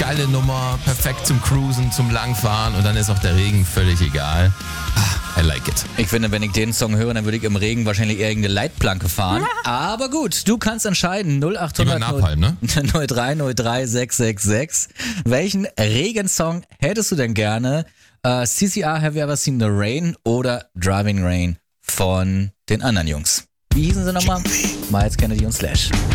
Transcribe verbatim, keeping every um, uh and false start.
geile Nummer, perfekt zum Cruisen, zum Langfahren und dann ist auch der Regen völlig egal. I like it. Ich finde, wenn ich den Song höre, dann würde ich im Regen wahrscheinlich eher irgendeine Leitplanke fahren. Aber gut, du kannst entscheiden. null acht hundert Lieber Napalm, ne? null drei null drei sechs sechs sechs. Welchen Regensong hättest du denn gerne? Uh, C C R, Have You Ever Seen the Rain oder Driving Rain von den anderen Jungs? Wie hießen sie nochmal? Miles Kennedy und Slash.